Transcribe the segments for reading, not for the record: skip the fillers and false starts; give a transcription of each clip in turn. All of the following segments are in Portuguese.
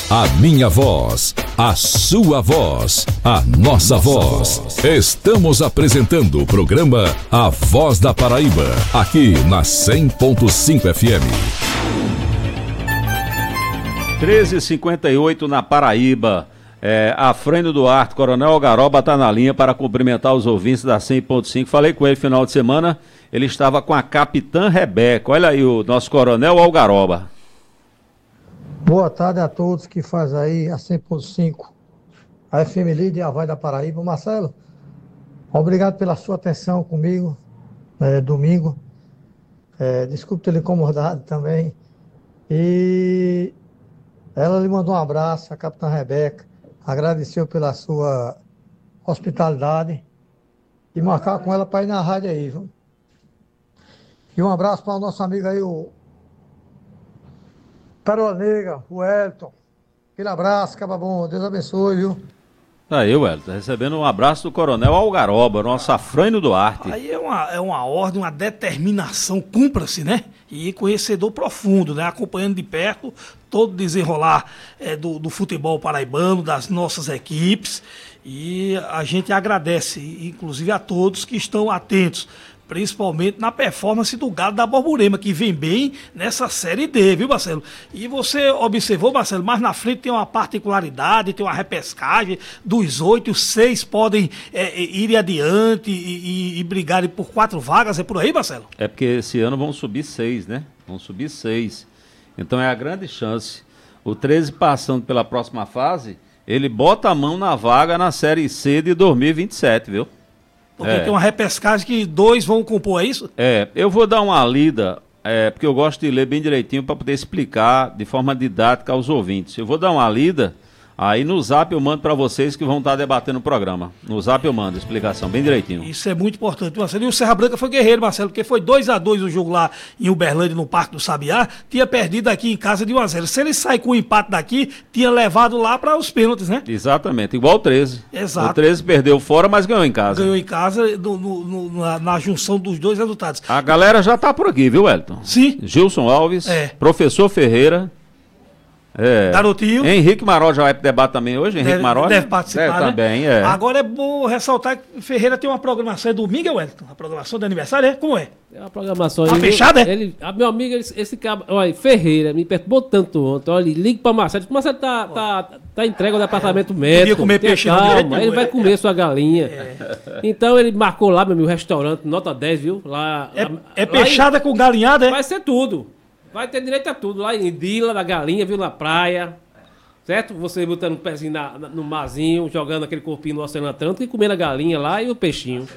A minha voz, a sua voz, a nossa voz. Estamos apresentando o programa A Voz da Paraíba, aqui na 100.5 FM. 13h58 na Paraíba. Afrânio Duarte, Coronel Algaroba está na linha para cumprimentar os ouvintes da 100.5. Falei com ele no final de semana, ele estava com a Capitã Rebeca. Olha aí o nosso Coronel Algaroba. Boa tarde a todos que faz aí a 100.5, a FM Líder e a Voz da Paraíba. Marcelo, obrigado pela sua atenção comigo, domingo. Desculpe ter lhe incomodado também. E ela lhe mandou um abraço, a Capitã Rebeca, agradeceu pela sua hospitalidade e marcar com ela para ir na rádio aí, viu? E um abraço para o nosso amigo aí, o Pérola Negra, o Elton. Aquele abraço, caba bom, Deus abençoe, viu? Aí, Elton, recebendo um abraço do Coronel Algaroba, nosso Afrânio Duarte. Aí é uma ordem, uma determinação, cumpra-se, né? E conhecedor profundo, né? Acompanhando de perto todo o desenrolar do futebol paraibano, das nossas equipes. E a gente agradece, inclusive, a todos que estão atentos, principalmente na performance do Galo da Borborema, que vem bem nessa Série D, viu, Marcelo? E você observou, Marcelo, mais na frente tem uma particularidade, tem uma repescagem, dos 8, 6 podem ir adiante e brigarem por 4 vagas, é por aí, Marcelo? É porque esse ano vão subir 6, né? Vão subir 6. Então é a grande chance. O 13 passando pela próxima fase, ele bota a mão na vaga na Série C de 2027, viu? Porque tem uma repescagem que 2 vão compor, é isso? Eu vou dar uma lida, porque eu gosto de ler bem direitinho para poder explicar de forma didática aos ouvintes. Eu vou dar uma lida, aí no Zap eu mando para vocês que vão estar debatendo o programa. No Zap eu mando a explicação bem direitinho. Isso é muito importante, Marcelo. E o Serra Branca foi guerreiro, Marcelo, porque foi 2-2 o jogo lá em Uberlândia, no Parque do Sabiá, tinha perdido aqui em casa de 1-0. Se ele sair com o empate daqui, tinha levado lá para os pênaltis, né? Exatamente, igual o 13. Exato. O 13 perdeu fora, mas ganhou em casa. Ganhou em casa na junção dos dois resultados. A galera já tá por aqui, viu, Elton? Sim. Gilson Alves, Professor Ferreira. Garotinho. Henrique Maró já vai pro debate também hoje. Henrique Maró deve participar, né? Também, Agora é bom ressaltar que Ferreira tem uma programação, é domingo, Wellington? A programação de aniversário, como é? É uma programação. Tá fechada, meu amigo, esse cara, olha, Ferreira, me perturbou tanto ontem. Olha, liga pra Marcelo. Marcelo tá entregue ao departamento médico. Podia comer peixe, calma, ele vai comer sua galinha. Então ele marcou lá, meu amigo, restaurante, nota 10, viu? Lá, peixada com galinhada, é? Vai ser tudo. Vai ter direito a tudo. Lá em Dila, da galinha, viu, na praia. Certo? Você botando o pezinho no marzinho, jogando aquele corpinho no Oceano Atlântico e comendo a galinha lá e o peixinho.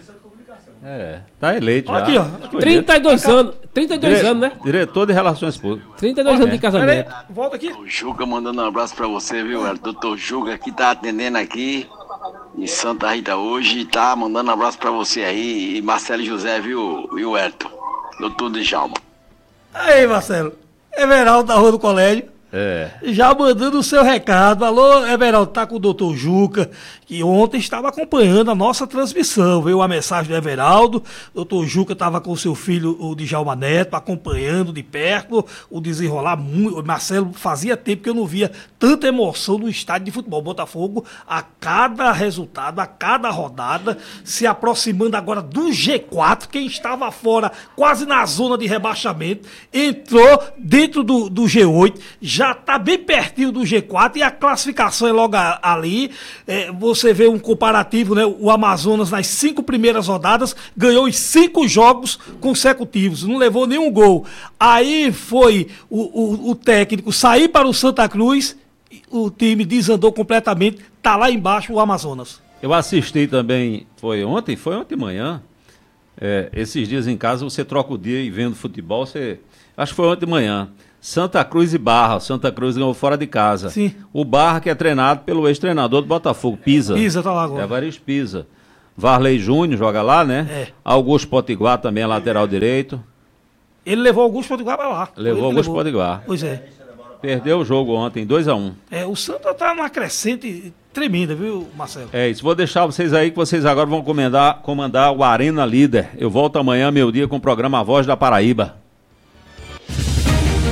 Tá eleito já. Aqui, ó. 32 anos. 32 anos, né? Diretor de Relações Públicas. 32 anos de casamento. Volta aqui. O Juca mandando um abraço pra você, viu, Elton? Doutor Juca aqui tá atendendo aqui em Santa Rita hoje, tá mandando um abraço pra você aí. E Marcelo José, viu, Elton? Doutor Djalma. Aí, Marcelo. Everaldo da Rua do Colégio. Já mandando o seu recado. Alô, Everaldo, tá com o doutor Juca, que ontem estava acompanhando a nossa transmissão. Veio a mensagem do Everaldo. Doutor Juca estava com o seu filho, o Djalma Neto, acompanhando de perto o desenrolar. Marcelo, fazia tempo que eu não via tanta emoção no estádio de futebol. Botafogo, a cada resultado, a cada rodada, se aproximando agora do G4. Quem estava fora, quase na zona de rebaixamento, entrou dentro do G8. Já está bem pertinho do G4 e a classificação é logo ali. Você vê um comparativo, né? O Amazonas nas 5 primeiras rodadas ganhou os 5 jogos consecutivos, não levou nenhum gol. Aí foi o técnico sair para o Santa Cruz, o time desandou completamente, tá lá embaixo o Amazonas. Eu assisti também, foi ontem de manhã. Esses dias em casa você troca o dia e vendo futebol, acho que foi ontem de manhã. Santa Cruz e Barra. Santa Cruz ganhou fora de casa. Sim. O Barra que é treinado pelo ex-treinador do Botafogo, Pisa. Pisa tá lá agora. Evaristo Pisa. Varley Júnior joga lá, né? Augusto Potiguar também é lateral direito. Ele levou Augusto Potiguar para lá. Levou Augusto Potiguar. Pois é. Perdeu o jogo ontem, 2-1. O Santa tá numa crescente tremenda, viu, Marcelo? Isso. Vou deixar vocês aí que vocês agora vão comandar o Arena Líder. Eu volto amanhã, meio-dia, com o programa A Voz da Paraíba.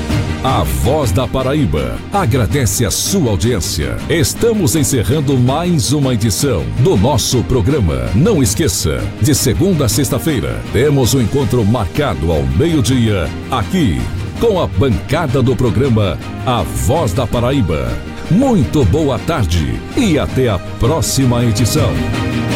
A Voz da Paraíba agradece a sua audiência. Estamos encerrando mais uma edição do nosso programa. Não esqueça, de segunda a sexta-feira, temos um encontro marcado ao meio-dia, aqui, com a bancada do programa A Voz da Paraíba. Muito boa tarde e até a próxima edição.